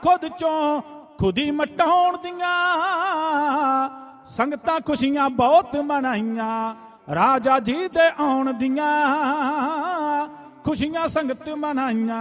खुद चों खुद ही मटाउण दियां संगतां खुशियां बहुत मनाइयां राजा जी दे आउण दियां खुशियां संगत मनाइयां।